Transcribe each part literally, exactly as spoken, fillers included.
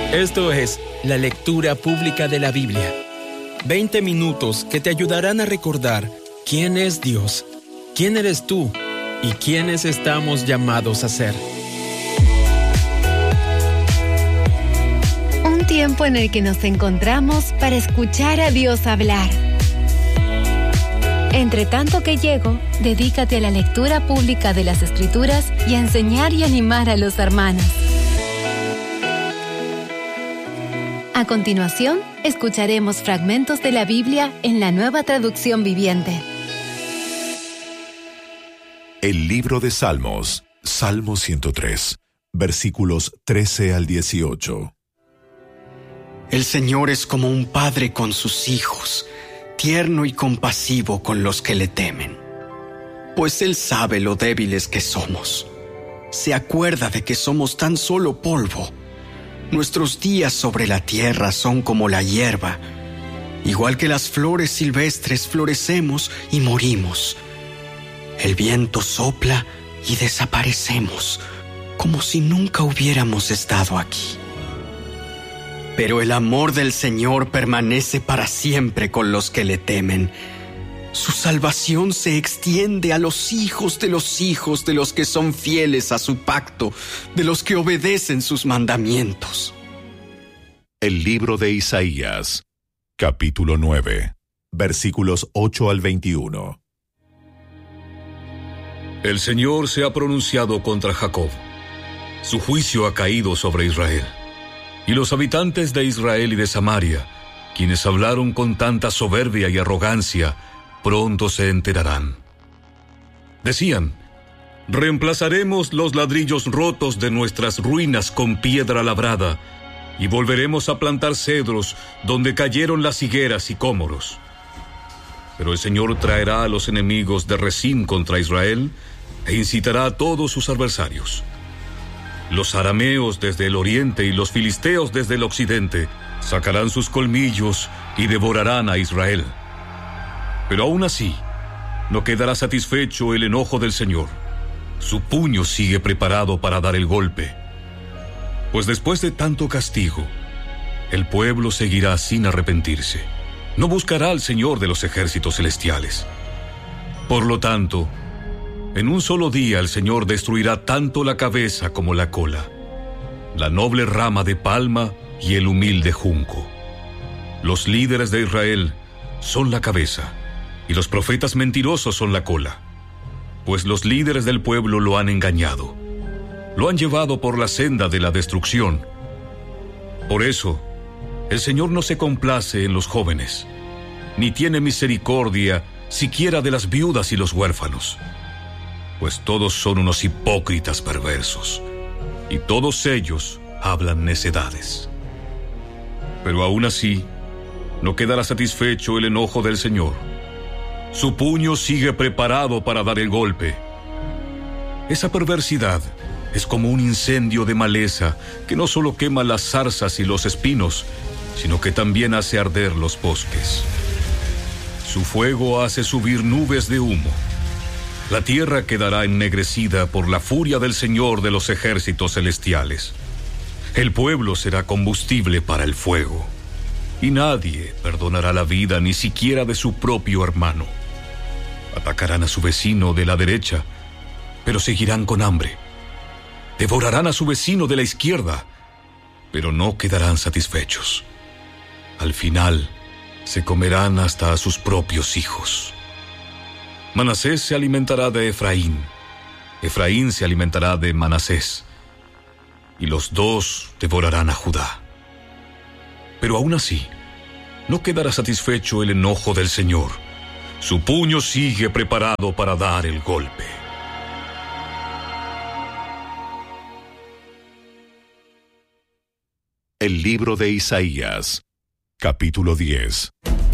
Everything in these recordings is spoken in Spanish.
Esto es la lectura pública de la Biblia. veinte minutos que te ayudarán a recordar quién es Dios, quién eres tú y quiénes estamos llamados a ser. Un tiempo en el que nos encontramos para escuchar a Dios hablar. Entre tanto que llego, dedícate a la lectura pública de las Escrituras y a enseñar y animar a los hermanos. A continuación, escucharemos fragmentos de la Biblia en la Nueva Traducción Viviente. El libro de Salmos, Salmo ciento tres, versículos trece al dieciocho. El Señor es como un padre con sus hijos, tierno y compasivo con los que le temen. Pues Él sabe lo débiles que somos. Se acuerda de que somos tan solo polvo. Nuestros días sobre la tierra son como la hierba. Igual que las flores silvestres florecemos y morimos. El viento sopla y desaparecemos, como si nunca hubiéramos estado aquí. Pero el amor del Señor permanece para siempre con los que le temen. Su salvación se extiende a los hijos de los hijos de los que son fieles a su pacto, de los que obedecen sus mandamientos. El libro de Isaías, capítulo nueve, versículos ocho al veintiuno. El Señor se ha pronunciado contra Jacob. Su juicio ha caído sobre Israel. Y los habitantes de Israel y de Samaria, quienes hablaron con tanta soberbia y arrogancia, pronto se enterarán. Decían: reemplazaremos los ladrillos rotos de nuestras ruinas con piedra labrada, y volveremos a plantar cedros donde cayeron las higueras y cómoros. Pero el Señor traerá a los enemigos de Rezín contra Israel e incitará a todos sus adversarios. Los arameos desde el oriente y los filisteos desde el occidente sacarán sus colmillos y devorarán a Israel. Pero aún así, no quedará satisfecho el enojo del Señor. Su puño sigue preparado para dar el golpe. Pues después de tanto castigo, el pueblo seguirá sin arrepentirse. No buscará al Señor de los ejércitos celestiales. Por lo tanto, en un solo día el Señor destruirá tanto la cabeza como la cola, la noble rama de palma y el humilde junco. Los líderes de Israel son la cabeza, y los profetas mentirosos son la cola, pues los líderes del pueblo lo han engañado, lo han llevado por la senda de la destrucción. Por eso, el Señor no se complace en los jóvenes, ni tiene misericordia siquiera de las viudas y los huérfanos, pues todos son unos hipócritas perversos, y todos ellos hablan necedades. Pero aún así, no quedará satisfecho el enojo del Señor. Su puño sigue preparado para dar el golpe. Esa perversidad es como un incendio de maleza que no solo quema las zarzas y los espinos, sino que también hace arder los bosques. Su fuego hace subir nubes de humo. La tierra quedará ennegrecida por la furia del Señor de los ejércitos celestiales. El pueblo será combustible para el fuego, y nadie perdonará la vida ni siquiera de su propio hermano. Atacarán a su vecino de la derecha, pero seguirán con hambre. Devorarán a su vecino de la izquierda, pero no quedarán satisfechos. Al final, se comerán hasta a sus propios hijos. Manasés se alimentará de Efraín, Efraín se alimentará de Manasés, y los dos devorarán a Judá. Pero aún así, no quedará satisfecho el enojo del Señor. Su puño sigue preparado para dar el golpe. El libro de Isaías, capítulo diez.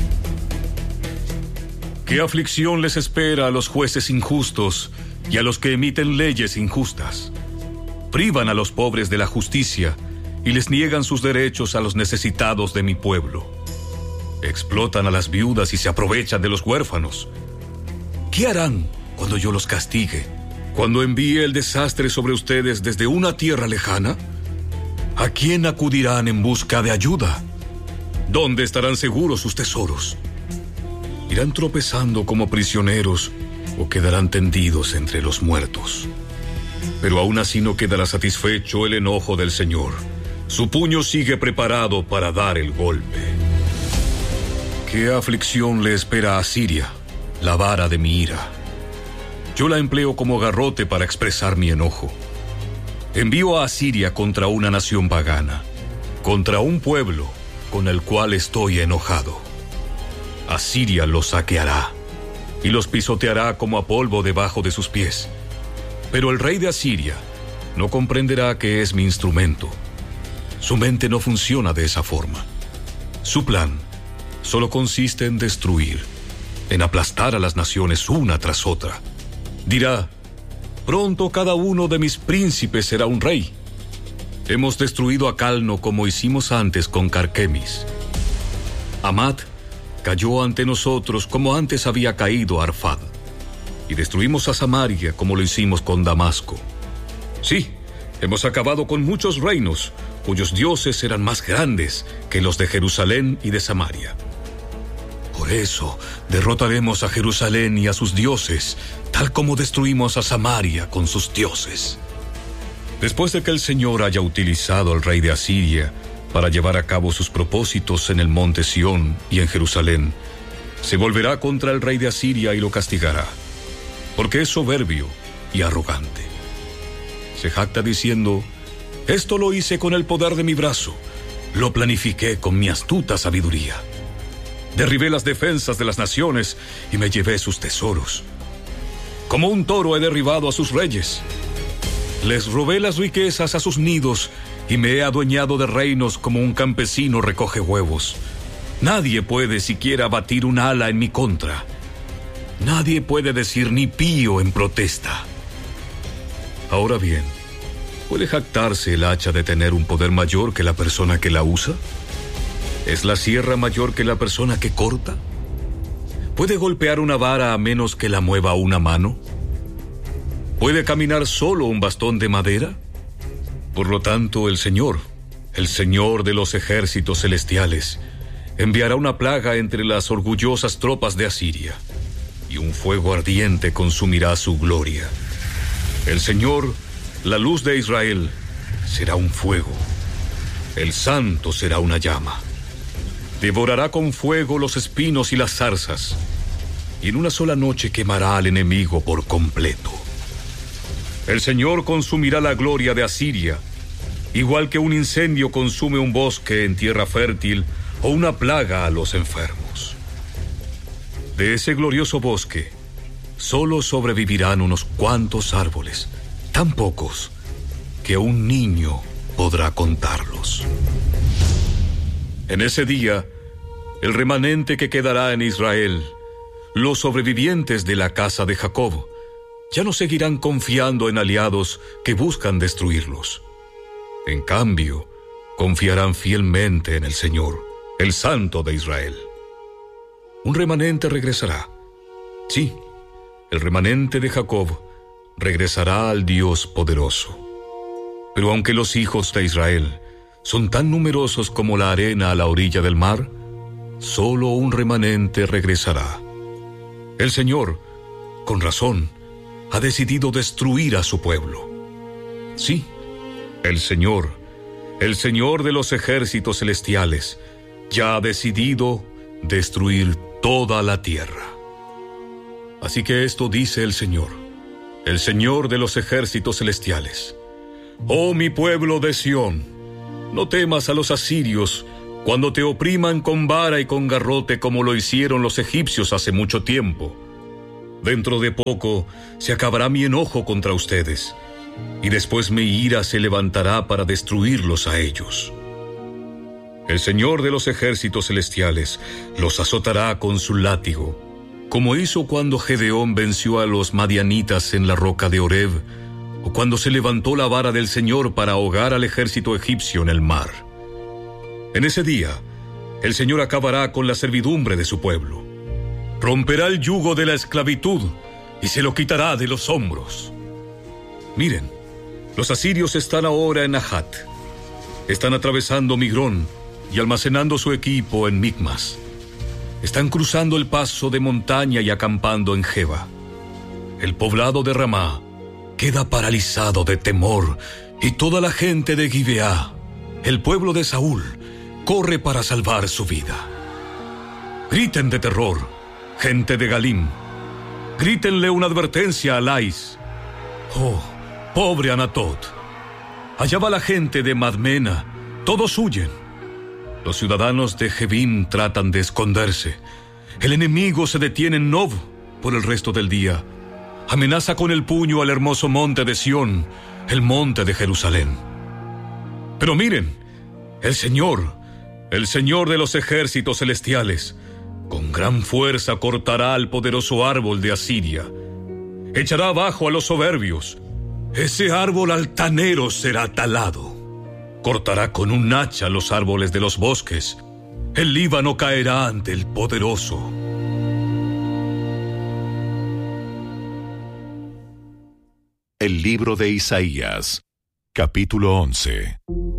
¿Qué aflicción les espera a los jueces injustos y a los que emiten leyes injustas? Privan a los pobres de la justicia y les niegan sus derechos a los necesitados de mi pueblo. Explotan a las viudas y se aprovechan de los huérfanos. ¿Qué harán cuando yo los castigue? ¿Cuando envíe el desastre sobre ustedes desde una tierra lejana? ¿A quién acudirán en busca de ayuda? ¿Dónde estarán seguros sus tesoros? ¿Irán tropezando como prisioneros o quedarán tendidos entre los muertos? Pero aún así no quedará satisfecho el enojo del Señor. Su puño sigue preparado para dar el golpe. ¿Qué aflicción le espera a Siria, la vara de mi ira? Yo la empleo como garrote para expresar mi enojo. Envío a Asiria contra una nación pagana, contra un pueblo con el cual estoy enojado. Asiria los saqueará y los pisoteará como a polvo debajo de sus pies. Pero el rey de Asiria no comprenderá que es mi instrumento. Su mente no funciona de esa forma. Su plan solo consiste en destruir, en aplastar a las naciones una tras otra. Dirá: pronto cada uno de mis príncipes será un rey. Hemos destruido a Calno como hicimos antes con Carquemis. Hamat cayó ante nosotros como antes había caído Arfad. Y destruimos a Samaria como lo hicimos con Damasco. Sí, hemos acabado con muchos reinos cuyos dioses eran más grandes que los de Jerusalén y de Samaria. Por eso derrotaremos a Jerusalén y a sus dioses, tal como destruimos a Samaria con sus dioses. Después de que el Señor haya utilizado al rey de Asiria para llevar a cabo sus propósitos en el monte Sión y en Jerusalén, se volverá contra el rey de Asiria y lo castigará, porque es soberbio y arrogante. Se jacta diciendo: esto lo hice con el poder de mi brazo, lo planifiqué con mi astuta sabiduría. Derribé las defensas de las naciones y me llevé sus tesoros. Como un toro he derribado a sus reyes. Les robé las riquezas a sus nidos y me he adueñado de reinos como un campesino recoge huevos. Nadie puede siquiera batir un ala en mi contra. Nadie puede decir ni pío en protesta. Ahora bien, ¿puede jactarse el hacha de tener un poder mayor que la persona que la usa? ¿Es la sierra mayor que la persona que corta? ¿Puede golpear una vara a menos que la mueva una mano? ¿Puede caminar solo un bastón de madera? Por lo tanto, el Señor, el Señor de los ejércitos celestiales, enviará una plaga entre las orgullosas tropas de Asiria, y un fuego ardiente consumirá su gloria. El Señor, la luz de Israel, será un fuego. El Santo será una llama. Devorará con fuego los espinos y las zarzas, y en una sola noche quemará al enemigo por completo. El Señor consumirá la gloria de Asiria, igual que un incendio consume un bosque en tierra fértil o una plaga a los enfermos. De ese glorioso bosque, solo sobrevivirán unos cuantos árboles, tan pocos que un niño podrá contarlos. En ese día, el remanente que quedará en Israel, los sobrevivientes de la casa de Jacob, ya no seguirán confiando en aliados que buscan destruirlos. En cambio, confiarán fielmente en el Señor, el Santo de Israel. Un remanente regresará. Sí, el remanente de Jacob regresará al Dios poderoso. Pero aunque los hijos de Israel son tan numerosos como la arena a la orilla del mar, solo un remanente regresará. El Señor, con razón, ha decidido destruir a su pueblo. Sí, el Señor, el Señor de los ejércitos celestiales, ya ha decidido destruir toda la tierra. Así que esto dice el Señor, el Señor de los ejércitos celestiales: oh mi pueblo de Sión, no temas a los asirios cuando te opriman con vara y con garrote como lo hicieron los egipcios hace mucho tiempo. Dentro de poco se acabará mi enojo contra ustedes, y después mi ira se levantará para destruirlos a ellos. El Señor de los ejércitos celestiales los azotará con su látigo, como hizo cuando Gedeón venció a los madianitas en la roca de Horeb, o cuando se levantó la vara del Señor para ahogar al ejército egipcio en el mar. En ese día, el Señor acabará con la servidumbre de su pueblo. Romperá el yugo de la esclavitud y se lo quitará de los hombros. Miren, los asirios están ahora en Ahat. Están atravesando Migrón y almacenando su equipo en Micmas. Están cruzando el paso de montaña y acampando en Geba. El poblado de Ramá queda paralizado de temor, y toda la gente de Gibeá, el pueblo de Saúl, corre para salvar su vida. Griten de terror, gente de Galim. Grítenle una advertencia a Lais. Oh, pobre Anatot. Allá va la gente de Madmena, todos huyen. Los ciudadanos de Jebim tratan de esconderse. El enemigo se detiene en Nob por el resto del día. Amenaza con el puño al hermoso monte de Sión, el monte de Jerusalén. Pero miren, el Señor, el Señor de los ejércitos celestiales, con gran fuerza cortará al poderoso árbol de Asiria. Echará abajo a los soberbios. Ese árbol altanero será talado. Cortará con un hacha los árboles de los bosques. El Líbano caerá ante el poderoso. El libro de Isaías, capítulo once.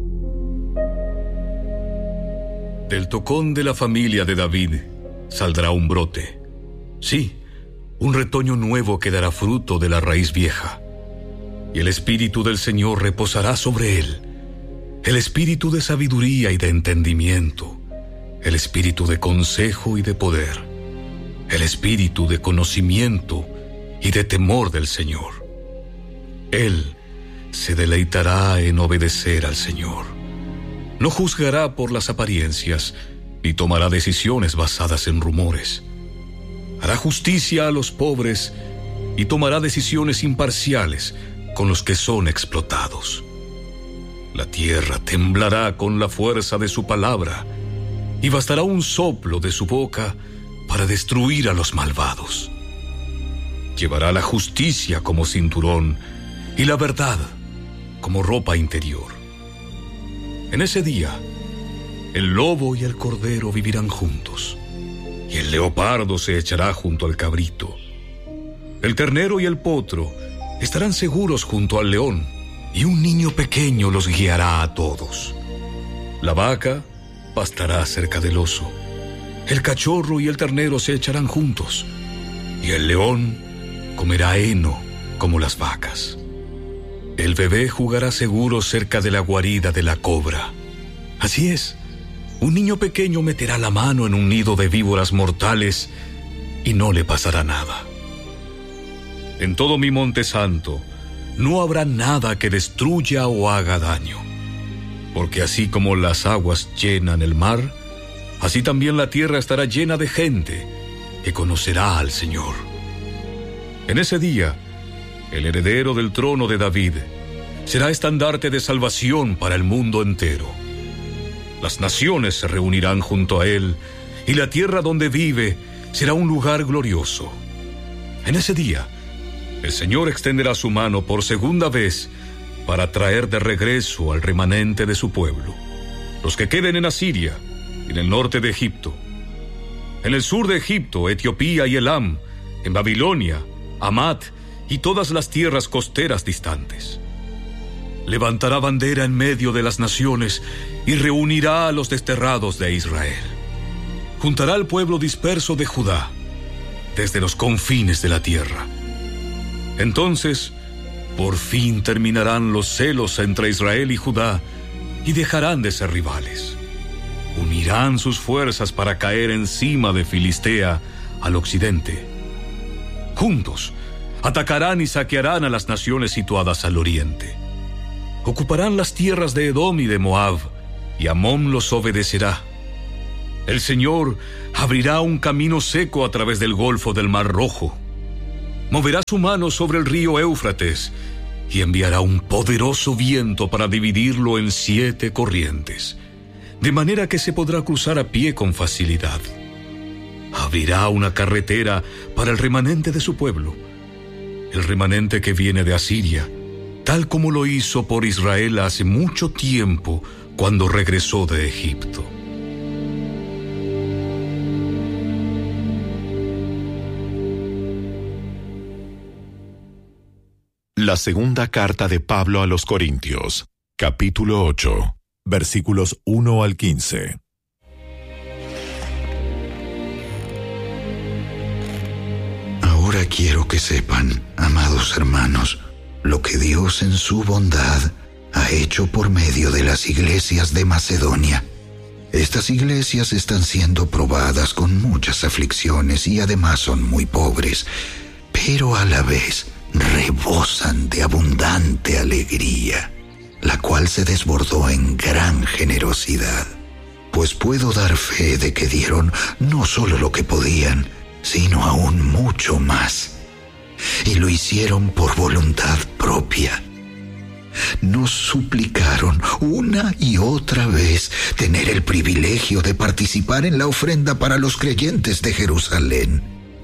Del tocón de la familia de David saldrá un brote. Sí, un retoño nuevo que dará fruto de la raíz vieja. Y el Espíritu del Señor reposará sobre él. El Espíritu de sabiduría y de entendimiento. El Espíritu de consejo y de poder. El Espíritu de conocimiento y de temor del Señor. Él se deleitará en obedecer al Señor. No juzgará por las apariencias, ni tomará decisiones basadas en rumores. Hará justicia a los pobres y tomará decisiones imparciales con los que son explotados. La tierra temblará con la fuerza de su palabra, y bastará un soplo de su boca para destruir a los malvados. Llevará la justicia como cinturón y la verdad como ropa interior. En ese día, el lobo y el cordero vivirán juntos, y el leopardo se echará junto al cabrito. El ternero y el potro estarán seguros junto al león, y un niño pequeño los guiará a todos. La vaca pastará cerca del oso. El cachorro y el ternero se echarán juntos, y el león comerá heno como las vacas. El bebé jugará seguro cerca de la guarida de la cobra. Así es, un niño pequeño meterá la mano en un nido de víboras mortales y no le pasará nada. En todo mi monte santo no habrá nada que destruya o haga daño, porque así como las aguas llenan el mar, así también la tierra estará llena de gente que conocerá al Señor. En ese día, el heredero del trono de David será estandarte de salvación para el mundo entero. Las naciones se reunirán junto a él, y la tierra donde vive será un lugar glorioso. En ese día, el Señor extenderá su mano por segunda vez para traer de regreso al remanente de su pueblo, los que queden en Asiria, en el norte de Egipto, en el sur de Egipto, Etiopía y Elam, en Babilonia, Hamat y todas las tierras costeras distantes. Levantará bandera en medio de las naciones y reunirá a los desterrados de Israel. Juntará al pueblo disperso de Judá, desde los confines de la tierra. Entonces, por fin terminarán los celos entre Israel y Judá y dejarán de ser rivales. Unirán sus fuerzas para caer encima de Filistea al occidente. Juntos, atacarán y saquearán a las naciones situadas al oriente. Ocuparán las tierras de Edom y de Moab, y Amón los obedecerá. El Señor abrirá un camino seco a través del golfo del Mar Rojo. Moverá su mano sobre el río Éufrates y enviará un poderoso viento para dividirlo en siete corrientes, de manera que se podrá cruzar a pie con facilidad. Abrirá una carretera para el remanente de su pueblo, el remanente que viene de Asiria, tal como lo hizo por Israel hace mucho tiempo cuando regresó de Egipto. La segunda carta de Pablo a los Corintios, capítulo ocho. versículos uno al quince. Ahora quiero que sepan, amados hermanos, lo que Dios en su bondad ha hecho por medio de las iglesias de Macedonia. Estas iglesias están siendo probadas con muchas aflicciones y además son muy pobres, pero a la vez rebosan de abundante alegría, la cual se desbordó en gran generosidad. Pues puedo dar fe de que dieron no solo lo que podían, sino aún mucho más. Y lo hicieron por voluntad propia. Nos suplicaron una y otra vez tener el privilegio de participar en la ofrenda para los creyentes de Jerusalén.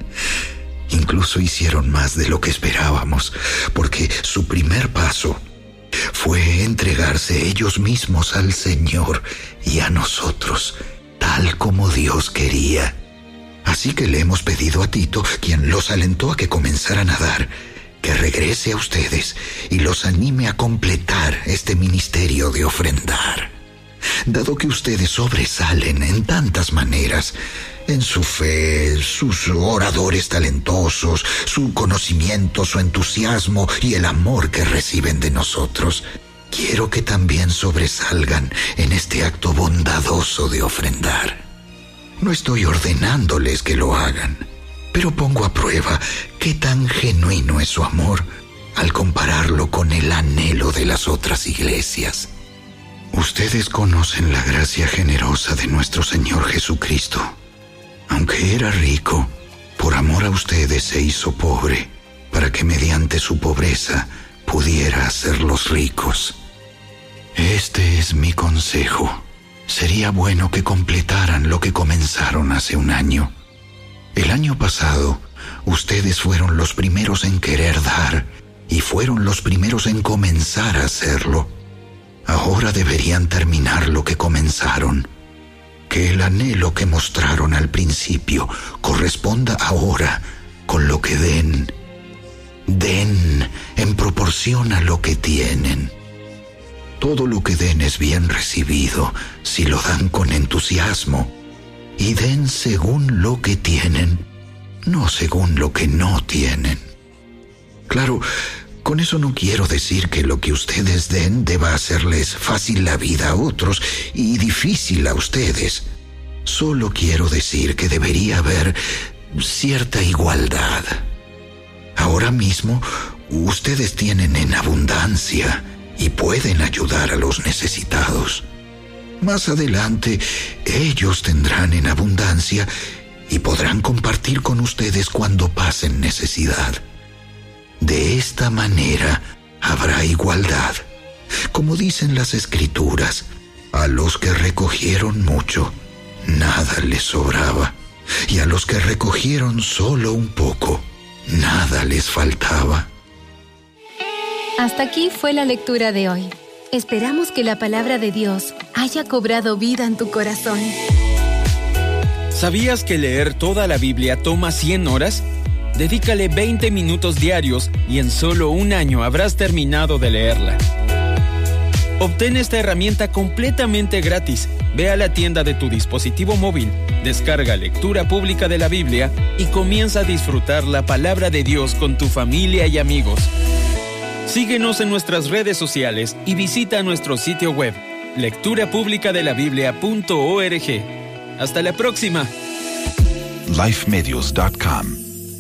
Incluso hicieron más de lo que esperábamos, porque su primer paso fue entregarse ellos mismos al Señor y a nosotros, tal como Dios quería. Así que le hemos pedido a Tito, quien los alentó a que comenzaran a dar, que regrese a ustedes y los anime a completar este ministerio de ofrendar. Dado que ustedes sobresalen en tantas maneras, en su fe, sus oradores talentosos, su conocimiento, su entusiasmo y el amor que reciben de nosotros, quiero que también sobresalgan en este acto bondadoso de ofrendar. No estoy ordenándoles que lo hagan, pero pongo a prueba qué tan genuino es su amor al compararlo con el anhelo de las otras iglesias. Ustedes conocen la gracia generosa de nuestro Señor Jesucristo. Aunque era rico, por amor a ustedes se hizo pobre, para que mediante su pobreza pudiera hacerlos ricos. Este es mi consejo. Sería bueno que completaran lo que comenzaron hace un año. El año pasado, ustedes fueron los primeros en querer dar y fueron los primeros en comenzar a hacerlo. Ahora deberían terminar lo que comenzaron. Que el anhelo que mostraron al principio corresponda ahora con lo que den. Den en proporción a lo que tienen. Todo lo que den es bien recibido si lo dan con entusiasmo. Y den según lo que tienen, no según lo que no tienen. Claro, con eso no quiero decir que lo que ustedes den deba hacerles fácil la vida a otros y difícil a ustedes. Solo quiero decir que debería haber cierta igualdad. Ahora mismo, ustedes tienen en abundancia y pueden ayudar a los necesitados. Más adelante, ellos tendrán en abundancia y podrán compartir con ustedes cuando pasen necesidad. De esta manera habrá igualdad. Como dicen las Escrituras, a los que recogieron mucho, nada les sobraba, y a los que recogieron solo un poco, nada les faltaba. Hasta aquí fue la lectura de hoy. Esperamos que la palabra de Dios haya cobrado vida en tu corazón. ¿Sabías que leer toda la Biblia toma cien horas? Dedícale veinte minutos diarios y en solo un año habrás terminado de leerla. Obtén esta herramienta completamente gratis. Ve a la tienda de tu dispositivo móvil, descarga Lectura Pública de la Biblia y comienza a disfrutar la palabra de Dios con tu familia y amigos. Síguenos en nuestras redes sociales y visita nuestro sitio web, lectura pública de la biblia punto org. Hasta la próxima. life medios punto com